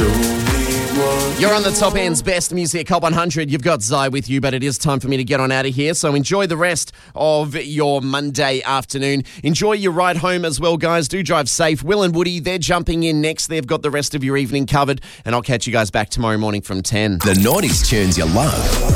You're on the Top End's best music, Hot 100. You've got Zai with you, but it is time for me to get on out of here. So enjoy the rest of your Monday afternoon. Enjoy your ride home as well, guys. Do drive safe. Will and Woody, they're jumping in next. They've got the rest of your evening covered. And I'll catch you guys back tomorrow morning from 10. The 90s tunes you love.